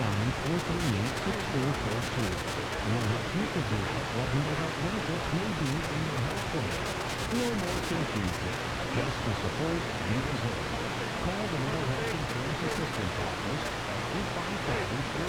855-438-6442. We'll help you figure out what mental health benefits may be in your health plan. No more confusion. Just the support you deserve. Call the Mental Health Insurance Assistance Office at